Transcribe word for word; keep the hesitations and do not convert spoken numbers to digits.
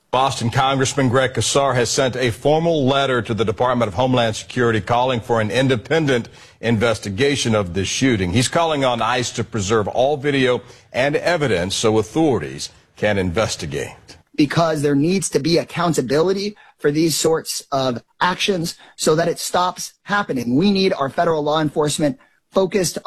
Boston Congressman Greg Casar has sent a formal letter to the Department of Homeland Security calling for an independent investigation of this shooting. He's calling on ICE to preserve all video and evidence so authorities can investigate. Because there needs to be accountability for these sorts of actions so that it stops happening. We need our federal law enforcement focused